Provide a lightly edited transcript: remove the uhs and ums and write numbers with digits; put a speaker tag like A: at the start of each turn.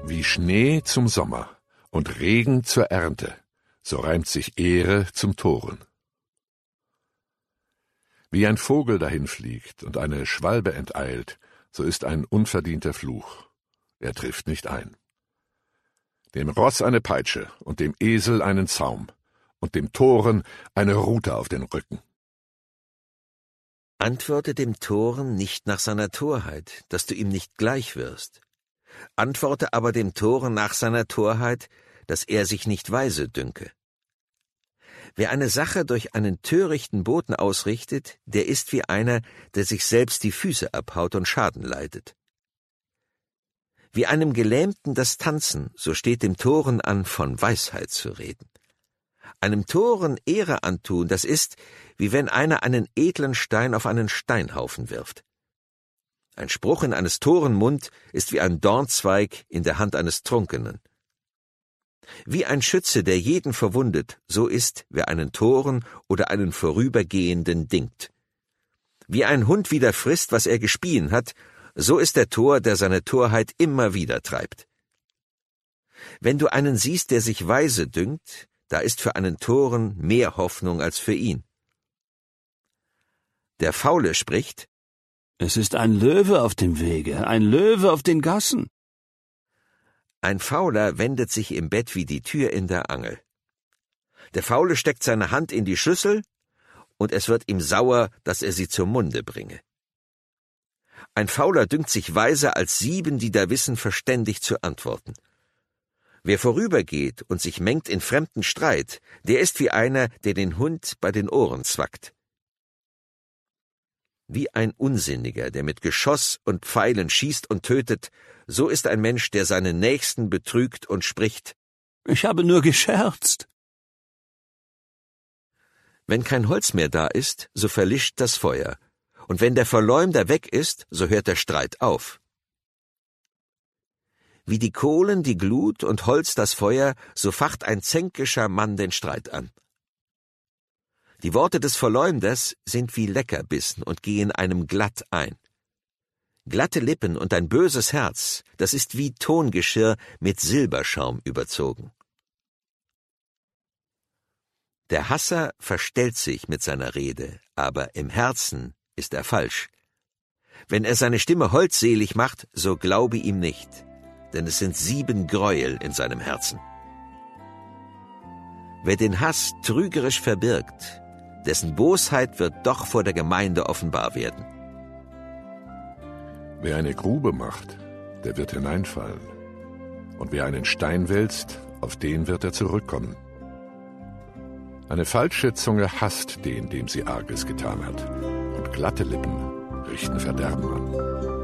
A: Wie Schnee zum Sommer und Regen zur Ernte, so reimt sich Ehre zum Toren. Wie ein Vogel dahinfliegt und eine Schwalbe enteilt, so ist ein unverdienter Fluch. Er trifft nicht ein. Dem Ross eine Peitsche und dem Esel einen Zaum und dem Toren eine Rute auf den Rücken.
B: Antworte dem Toren nicht nach seiner Torheit, dass du ihm nicht gleich wirst. Antworte aber dem Toren nach seiner Torheit, dass er sich nicht weise dünke. Wer eine Sache durch einen törichten Boten ausrichtet, der ist wie einer, der sich selbst die Füße abhaut und Schaden leidet. Wie einem Gelähmten das Tanzen, so steht dem Toren an, von Weisheit zu reden. Einem Toren Ehre antun, das ist, wie wenn einer einen edlen Stein auf einen Steinhaufen wirft. Ein Spruch in eines Toren Mund ist wie ein Dornzweig in der Hand eines Trunkenen. Wie ein Schütze, der jeden verwundet, so ist, wer einen Toren oder einen Vorübergehenden dingt. Wie ein Hund wieder frisst, was er gespien hat, so ist der Tor, der seine Torheit immer wieder treibt. Wenn du einen siehst, der sich weise dünkt, da ist für einen Toren mehr Hoffnung als für ihn. Der Faule spricht:
C: Es ist ein Löwe auf dem Wege, ein Löwe auf den Gassen.
B: Ein Fauler wendet sich im Bett wie die Tür in der Angel. Der Faule steckt seine Hand in die Schüssel, und es wird ihm sauer, dass er sie zum Munde bringe. Ein Fauler dünkt sich weiser als 7, die da wissen, verständig zu antworten. Wer vorübergeht und sich mengt in fremden Streit, der ist wie einer, der den Hund bei den Ohren zwackt. Wie ein Unsinniger, der mit Geschoss und Pfeilen schießt und tötet, so ist ein Mensch, der seinen Nächsten betrügt und spricht:
C: Ich habe nur gescherzt.
B: Wenn kein Holz mehr da ist, so verlischt das Feuer, und wenn der Verleumder weg ist, so hört der Streit auf. Wie die Kohlen die Glut und Holz das Feuer, so facht ein zänkischer Mann den Streit an. Die Worte des Verleumders sind wie Leckerbissen und gehen einem glatt ein. Glatte Lippen und ein böses Herz, das ist wie Tongeschirr mit Silberschaum überzogen. Der Hasser verstellt sich mit seiner Rede, aber im Herzen ist er falsch. Wenn er seine Stimme holdselig macht, so glaube ihm nicht, denn es sind 7 Gräuel in seinem Herzen. Wer den Hass trügerisch verbirgt, dessen Bosheit wird doch vor der Gemeinde offenbar werden.
A: Wer eine Grube macht, der wird hineinfallen. Und wer einen Stein wälzt, auf den wird er zurückkommen. Eine falsche Zunge hasst den, dem sie Arges getan hat, und glatte Lippen richten Verderben an.